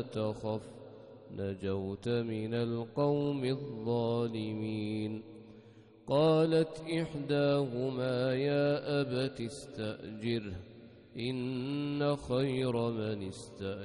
تخف نجوت من القوم الظالمين. قالت إحداهما يا أبت استأجره إن خير من استأجره